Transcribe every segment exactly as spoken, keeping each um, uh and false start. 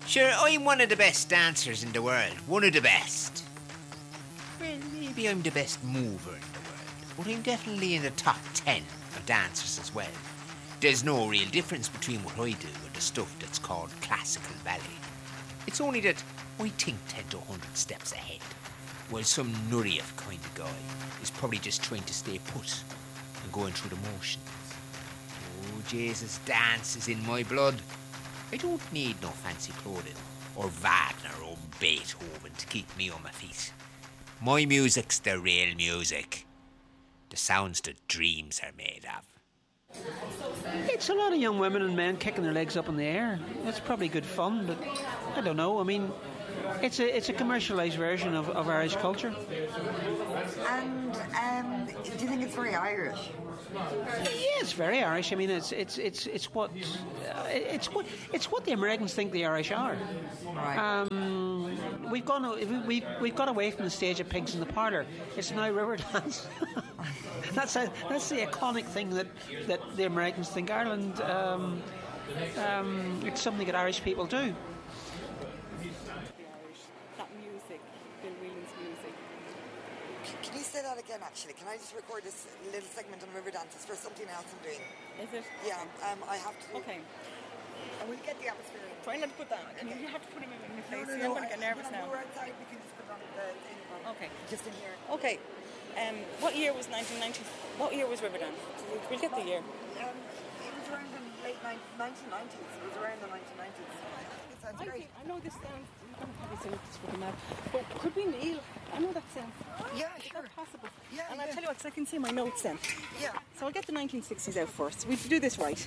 Sure, I'm one of the best dancers in the world. One of the best. Well, maybe I'm the best mover in the world, but I'm definitely in the top ten of dancers as well. There's no real difference between what I do and the stuff that's called classical ballet. It's only that I think ten to one hundred steps ahead, while some nurrief kind of guy is probably just trying to stay put and going through the motions. Oh, Jesus, dance is in my blood. I don't need no fancy clothing or Wagner or Beethoven to keep me on my feet. My music's the real music. The sounds that dreams are made of. It's a lot of young women and men kicking their legs up in the air. It's probably good fun, but I don't know. I mean, it's a it's a commercialised version of, of Irish culture. And um, do you think it's very Irish? Yeah, it's very Irish. I mean, it's it's it's it's what uh, it's what it's what the Americans think the Irish are. Right. Um, we've gone we we we've got away from the stage of Pigs in the Parlour. It's now Riverdance. that's a, that's the iconic thing that, that the Americans think Ireland. Um, um, it's something that Irish people do. That music, Bill Whelan's music. Can you say that again, actually? Can I just record this little segment on Riverdance? It's for something else I'm doing. Is it? Yeah, um, I have to do... Okay. And we'll get the atmosphere in. Try not to put that. Can you, you have to put him in your face. No, no, You're no, going to get I- nervous when now. we're outside, we can just put on the thing. Okay. Just in here. Okay. Um, what year was nineteen ninety? What year was Riverdance? We'll get the year. Um, it was around the late nineteen nineties. It was around the nineteen nineties. It sounds I, great. think, I know this sounds. You don't probably say this for the mad, but could we kneel? I know that sounds. Yeah, Is sure. that possible? Yeah, And yeah. I'll tell you what, 'cause I can see my notes then. Yeah. So I'll get the nineteen sixties out first. We do this right.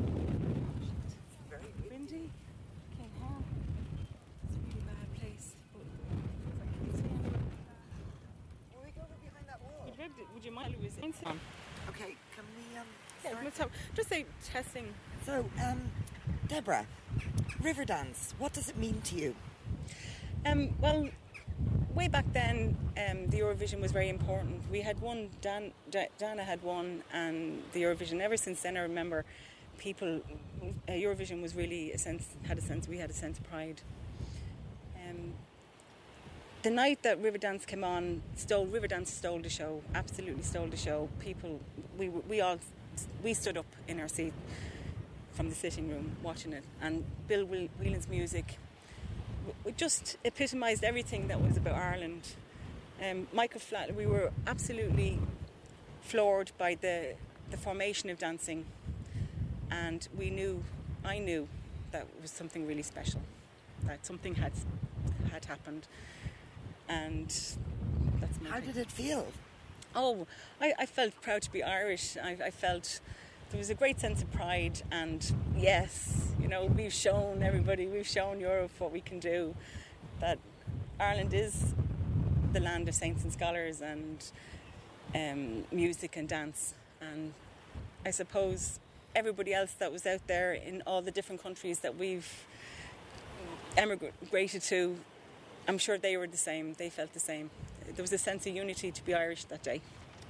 Very Windy, King Hall. It's a really bad place. But I can't see anyone. Will we go over behind that wall? Would you, would you mind, Louise? Okay, can we um, Yeah, start? let's have, just say testing. So, um, Deborah, Riverdance, what does it mean to you? Um, well, way back then, um, the Eurovision was very important. We had won, Dan, Da- Dana had won, and the Eurovision. Ever since then, I remember people. Uh, Eurovision was really a sense had a sense. We had a sense of pride. Um, the night that Riverdance came on, stole Riverdance stole the show. Absolutely stole the show. People, we we all we stood up in our seat from the sitting room watching it, and Bill Whelan's music. It just epitomised everything that was about Ireland. Um, Michael Flat, we were absolutely floored by the the formation of dancing, and we knew, I knew, that it was something really special, that something had had happened, and that's my How thing. did it feel? Oh, I, I felt proud to be Irish. I, I felt there was a great sense of pride, and yes, you know, we've shown everybody, we've shown Europe what we can do, that Ireland is the land of saints and scholars and um, music and dance. And I suppose everybody else that was out there in all the different countries that we've emigrated to, I'm sure they were the same, they felt the same. There was a sense of unity to be Irish that day.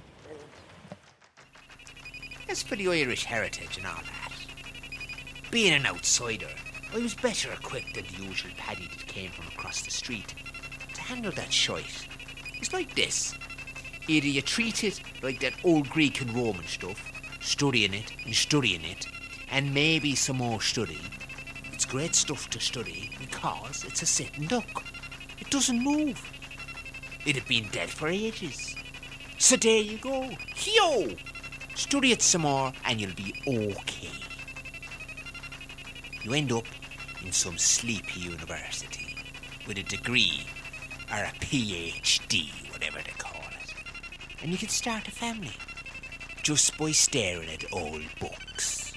As for the Irish heritage and all that, being an outsider, I was better equipped than the usual paddy that came from across the street to handle that shite. It's like this. Either you treat it like that old Greek and Roman stuff, studying it and studying it, and maybe some more study. It's great stuff to study because it's a sitting duck. It doesn't move. It had been dead for ages. So there you go. Yo! Study it some more and you'll be okay. You end up in some sleepy university with a degree or a P H D, whatever they call it. And you can start a family just by staring at old books.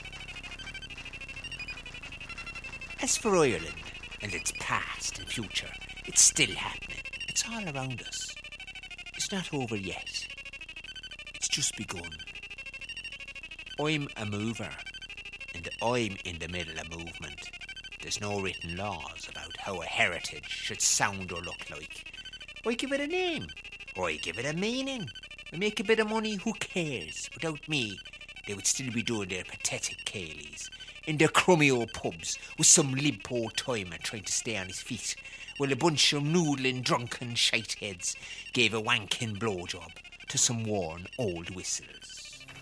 As for Ireland and its past and future, it's still happening. It's all around us. It's not over yet. It's just begun. I'm a mover, and I'm in the middle of movement. There's no written laws about how a heritage should sound or look like. I give it a name, or I give it a meaning. I make a bit of money, who cares? Without me, they would still be doing their pathetic Cayleys, in the crummy old pubs with some limp old timer trying to stay on his feet, while a bunch of noodling drunken shitheads gave a wanking blowjob to some worn old whistles.